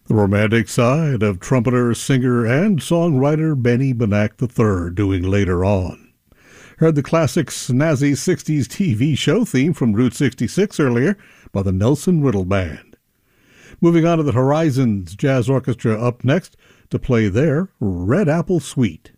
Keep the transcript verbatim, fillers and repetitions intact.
The romantic side of trumpeter, singer, and songwriter Benny Benack the third, doing Later On. Heard the classic snazzy sixties T V show theme from Route sixty-six earlier by the Nelson Riddle Band. Moving on to the Horizons Jazz Orchestra up next to play their Red Apple Suite.